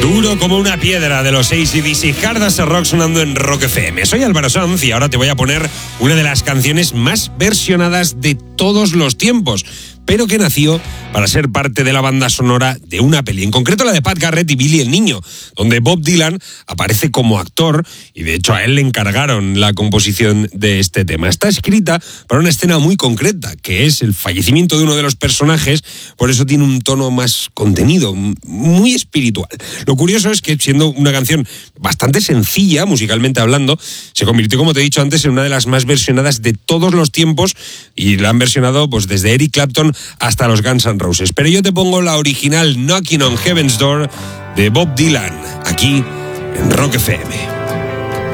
Duro como una piedra de los AC/DC, Hard as a Rock sonando en Rock FM. Soy Álvaro Sanz y ahora te voy a poner una de las canciones más versionadas de todos los tiempos, pero que nació para ser parte de la banda sonora de una peli, en concreto la de Pat Garrett y Billy el Niño, donde Bob Dylan aparece como actor y de hecho a él le encargaron la composición de este tema. Está escrita para una escena muy concreta, que es el fallecimiento de uno de los personajes, por eso tiene un tono más contenido, muy espiritual. Lo curioso es que, siendo una canción bastante sencilla, musicalmente hablando, se convirtió, como te he dicho antes, en una de las más versionadas de todos los tiempos y la han versionado pues desde Eric Clapton hasta los Guns N' Roses. Pero yo te pongo la original Knocking on Heaven's Door de Bob Dylan, aquí en Rock FM.